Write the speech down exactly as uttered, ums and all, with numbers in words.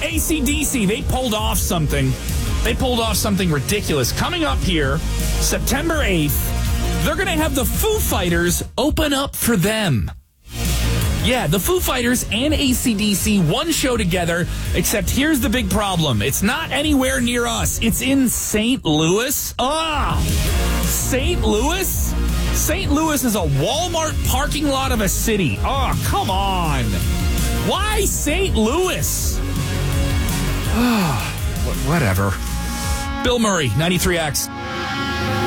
A C D C, they pulled off something. They pulled off something ridiculous. Coming up here, September eighth, they're going to have the Foo Fighters open up for them. Yeah, the Foo Fighters and A C D C, one show together, except here's the big problem. It's not anywhere near us. It's in Saint Louis. Ah, Saint Louis? Saint Louis is a Walmart parking lot of a city. Oh, come on. Why Saint Louis? Ah, whatever. Bill Murray, ninety-three X.